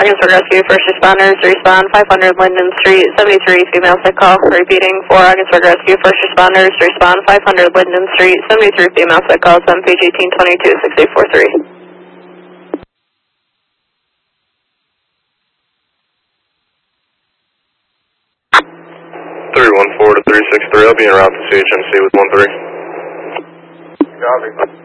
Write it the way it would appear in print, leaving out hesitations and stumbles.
Augsburg Rescue, first responders, respond 500 Linden Street, 73 female sick call. Repeating, for Augsburg Rescue, first responders, respond 500 Linden Street, 73 female sick calls, MPG 1822 6843. 314 to 363, I'll be en route to CHMC with 13. Copy.